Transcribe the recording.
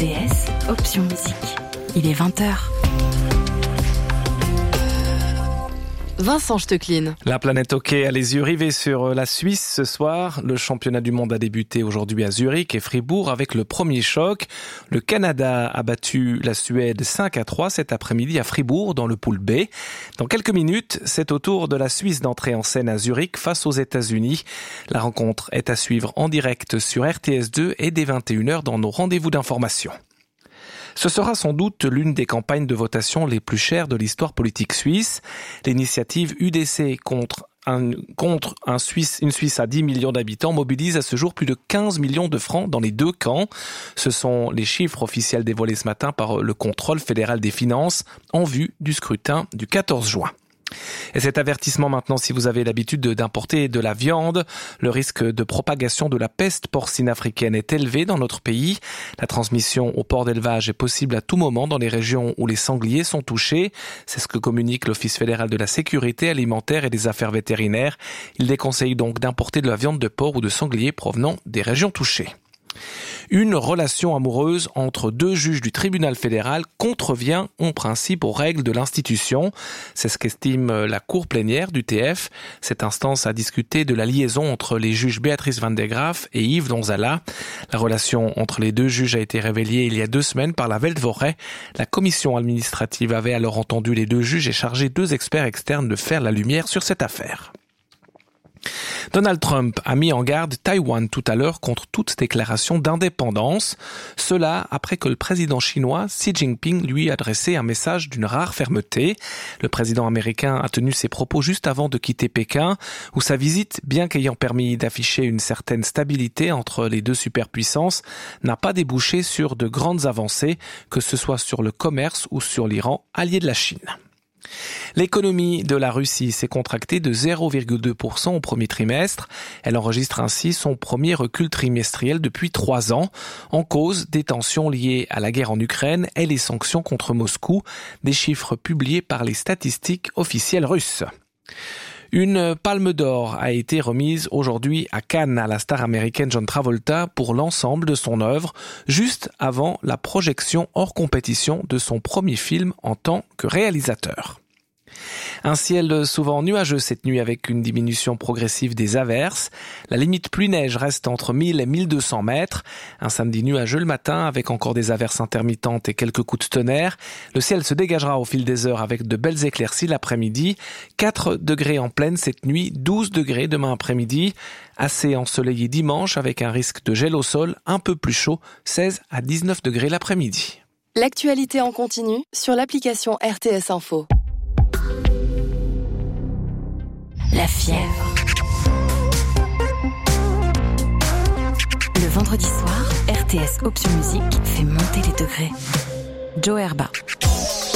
RTS, option musique. Il est 20h. Vincent Stecklin. La planète hockey a les yeux rivés sur la Suisse ce soir. Le championnat du monde a débuté aujourd'hui à Zurich et Fribourg avec le premier choc. Le Canada a battu la Suède 5-3 cet après-midi à Fribourg dans le pool B. Dans quelques minutes, c'est au tour de la Suisse d'entrer en scène à Zurich face aux États-Unis. La rencontre est à suivre en direct sur RTS2 et dès 21h dans nos rendez-vous d'information. Ce sera sans doute l'une des campagnes de votation les plus chères de l'histoire politique suisse. L'initiative UDC contre une Suisse à 10 millions d'habitants mobilise à ce jour plus de 15 millions de francs dans les deux camps. Ce sont les chiffres officiels dévoilés ce matin par le contrôle fédéral des finances en vue du scrutin du 14 juin. Et cet avertissement maintenant, si vous avez l'habitude d'importer de la viande, le risque de propagation de la peste porcine africaine est élevé dans notre pays. La transmission au port d'élevage est possible à tout moment dans les régions où les sangliers sont touchés. C'est ce que communique l'Office fédéral de la sécurité alimentaire et des affaires vétérinaires. Il déconseille donc d'importer de la viande de porc ou de sanglier provenant des régions touchées. Une relation amoureuse entre deux juges du tribunal fédéral contrevient en principe aux règles de l'institution. C'est ce qu'estime la cour plénière du TF. Cette instance a discuté de la liaison entre les juges Béatrice Van der Graaf et Yves Donzala. La relation entre les deux juges a été révélée il y a 2 semaines par la Veldvoret. La commission administrative avait alors entendu les deux juges et chargé 2 experts externes de faire la lumière sur cette affaire. Donald Trump a mis en garde Taïwan tout à l'heure contre toute déclaration d'indépendance. Cela après que le président chinois Xi Jinping lui a adressé un message d'une rare fermeté. Le président américain a tenu ses propos juste avant de quitter Pékin, où sa visite, bien qu'ayant permis d'afficher une certaine stabilité entre les deux superpuissances, n'a pas débouché sur de grandes avancées, que ce soit sur le commerce ou sur l'Iran, allié de la Chine. L'économie de la Russie s'est contractée de 0,2% au premier trimestre. Elle enregistre ainsi son premier recul trimestriel depuis 3 ans. En cause, des tensions liées à la guerre en Ukraine et les sanctions contre Moscou, des chiffres publiés par les statistiques officielles russes. Une palme d'or a été remise aujourd'hui à Cannes à la star américaine John Travolta pour l'ensemble de son œuvre, juste avant la projection hors compétition de son premier film en tant que réalisateur. Un ciel souvent nuageux cette nuit avec une diminution progressive des averses. La limite pluie-neige reste entre 1000 et 1200 mètres. Un samedi nuageux le matin avec encore des averses intermittentes et quelques coups de tonnerre. Le ciel se dégagera au fil des heures avec de belles éclaircies l'après-midi. 4 degrés en pleine cette nuit, 12 degrés demain après-midi. Assez ensoleillé dimanche avec un risque de gel au sol un peu plus chaud, 16 à 19 degrés l'après-midi. L'actualité en continu sur l'application RTS Info. La fièvre. Le vendredi soir, RTS Option Musique fait monter les degrés. Joe Herba.